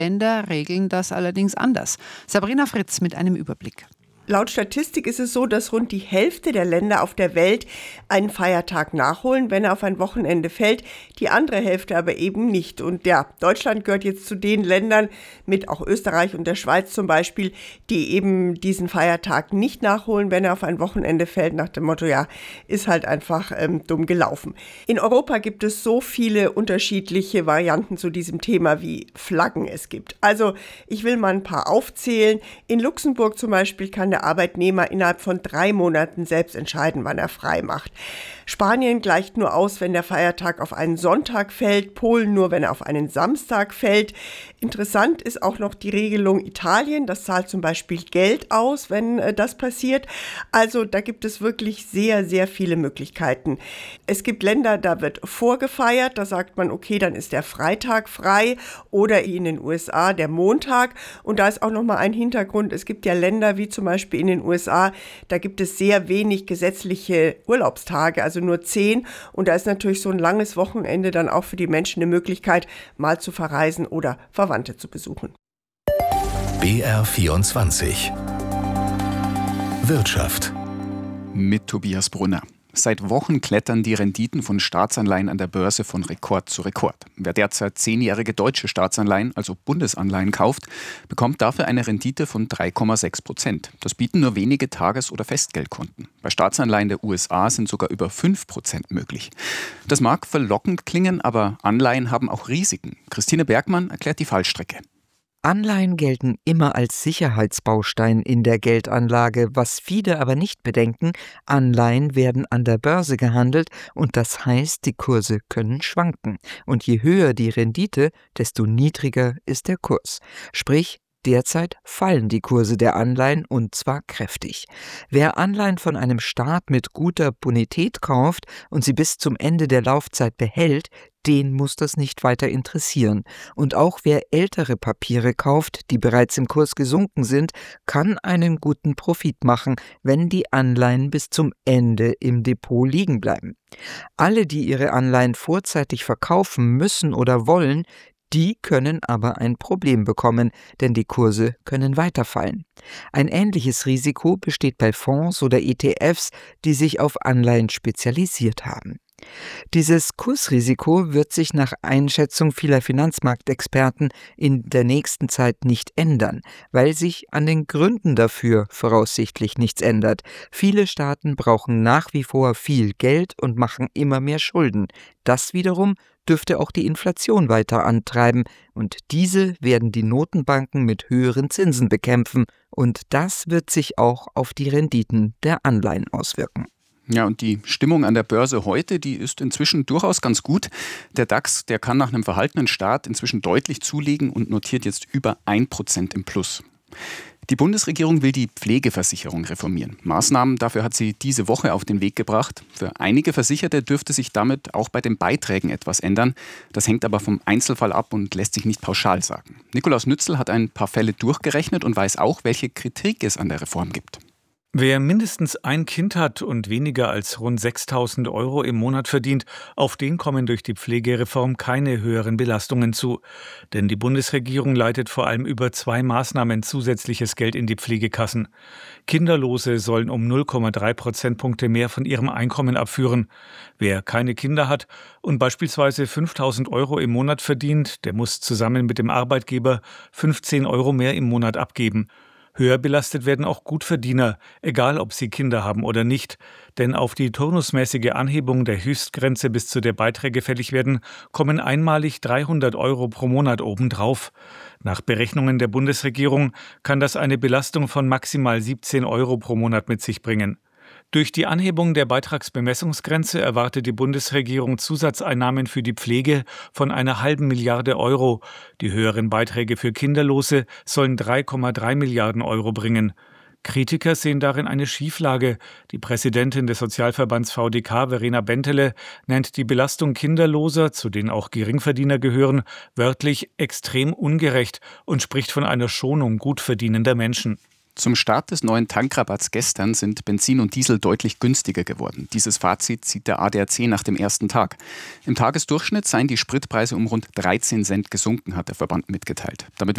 Länder regeln das allerdings anders. Sabrina Fritz mit einem Überblick. Laut Statistik ist es so, dass rund die Hälfte der Länder auf der Welt einen Feiertag nachholen, wenn er auf ein Wochenende fällt, die andere Hälfte aber eben nicht. Und ja, Deutschland gehört jetzt zu den Ländern, mit auch Österreich und der Schweiz zum Beispiel, die eben diesen Feiertag nicht nachholen, wenn er auf ein Wochenende fällt, nach dem Motto, ja, ist halt einfach dumm gelaufen. In Europa gibt es so viele unterschiedliche Varianten zu diesem Thema, wie Flaggen es gibt. Also ich will mal ein paar aufzählen. In Luxemburg zum Beispiel kann der Arbeitnehmer innerhalb von 3 Monaten selbst entscheiden, wann er frei macht. Spanien gleicht nur aus, wenn der Feiertag auf einen Sonntag fällt, Polen nur, wenn er auf einen Samstag fällt. Interessant ist auch noch die Regelung Italien, das zahlt zum Beispiel Geld aus, wenn das passiert. Also da gibt es wirklich sehr, sehr viele Möglichkeiten. Es gibt Länder, da wird vorgefeiert, da sagt man, okay, dann ist der Freitag frei oder in den USA der Montag. Und da ist auch nochmal ein Hintergrund, es gibt ja Länder wie zum Beispiel in den USA, da gibt es sehr wenig gesetzliche Urlaubstage, also nur 10. Und da ist natürlich so ein langes Wochenende dann auch für die Menschen eine Möglichkeit, mal zu verreisen oder Verwandte zu besuchen. BR24 Wirtschaft mit Tobias Brunner. Seit Wochen klettern die Renditen von Staatsanleihen an der Börse von Rekord zu Rekord. Wer derzeit 10-jährige deutsche Staatsanleihen, also Bundesanleihen, kauft, bekommt dafür eine Rendite von 3,6%. Das bieten nur wenige Tages- oder Festgeldkonten. Bei Staatsanleihen der USA sind sogar über 5% möglich. Das mag verlockend klingen, aber Anleihen haben auch Risiken. Christine Bergmann erklärt die Fallstrecke. Anleihen gelten immer als Sicherheitsbaustein in der Geldanlage, was viele aber nicht bedenken: Anleihen werden an der Börse gehandelt und das heißt, die Kurse können schwanken. Und je höher die Rendite, desto niedriger ist der Kurs. Sprich, derzeit fallen die Kurse der Anleihen und zwar kräftig. Wer Anleihen von einem Staat mit guter Bonität kauft und sie bis zum Ende der Laufzeit behält, den muss das nicht weiter interessieren. Und auch wer ältere Papiere kauft, die bereits im Kurs gesunken sind, kann einen guten Profit machen, wenn die Anleihen bis zum Ende im Depot liegen bleiben. Alle, die ihre Anleihen vorzeitig verkaufen müssen oder wollen, die können aber ein Problem bekommen, denn die Kurse können weiterfallen. Ein ähnliches Risiko besteht bei Fonds oder ETFs, die sich auf Anleihen spezialisiert haben. Dieses Kursrisiko wird sich nach Einschätzung vieler Finanzmarktexperten in der nächsten Zeit nicht ändern, weil sich an den Gründen dafür voraussichtlich nichts ändert. Viele Staaten brauchen nach wie vor viel Geld und machen immer mehr Schulden. Das wiederum dürfte auch die Inflation weiter antreiben und diese werden die Notenbanken mit höheren Zinsen bekämpfen und das wird sich auch auf die Renditen der Anleihen auswirken. Ja, und die Stimmung an der Börse heute, die ist inzwischen durchaus ganz gut. Der DAX, der kann nach einem verhaltenen Start inzwischen deutlich zulegen und notiert jetzt über 1% im Plus. Die Bundesregierung will die Pflegeversicherung reformieren. Maßnahmen dafür hat sie diese Woche auf den Weg gebracht. Für einige Versicherte dürfte sich damit auch bei den Beiträgen etwas ändern. Das hängt aber vom Einzelfall ab und lässt sich nicht pauschal sagen. Nikolaus Nützel hat ein paar Fälle durchgerechnet und weiß auch, welche Kritik es an der Reform gibt. Wer mindestens ein Kind hat und weniger als rund 6.000 € im Monat verdient, auf den kommen durch die Pflegereform keine höheren Belastungen zu. Denn die Bundesregierung leitet vor allem über 2 Maßnahmen zusätzliches Geld in die Pflegekassen. Kinderlose sollen um 0,3 Prozentpunkte mehr von ihrem Einkommen abführen. Wer keine Kinder hat und beispielsweise 5.000 € im Monat verdient, der muss zusammen mit dem Arbeitgeber 15 € mehr im Monat abgeben. Höher belastet werden auch Gutverdiener, egal ob sie Kinder haben oder nicht. Denn auf die turnusmäßige Anhebung der Höchstgrenze, bis zu der Beiträge fällig werden, kommen einmalig 300 € pro Monat obendrauf. Nach Berechnungen der Bundesregierung kann das eine Belastung von maximal 17 € pro Monat mit sich bringen. Durch die Anhebung der Beitragsbemessungsgrenze erwartet die Bundesregierung Zusatzeinnahmen für die Pflege von einer halben Milliarde €. Die höheren Beiträge für Kinderlose sollen 3,3 Milliarden € bringen. Kritiker sehen darin eine Schieflage. Die Präsidentin des Sozialverbands VDK, Verena Bentele, nennt die Belastung Kinderloser, zu denen auch Geringverdiener gehören, wörtlich extrem ungerecht und spricht von einer Schonung gut verdienender Menschen. Zum Start des neuen Tankrabatts gestern sind Benzin und Diesel deutlich günstiger geworden. Dieses Fazit zieht der ADAC nach dem ersten Tag. Im Tagesdurchschnitt seien die Spritpreise um rund 13 Cent gesunken, hat der Verband mitgeteilt. Damit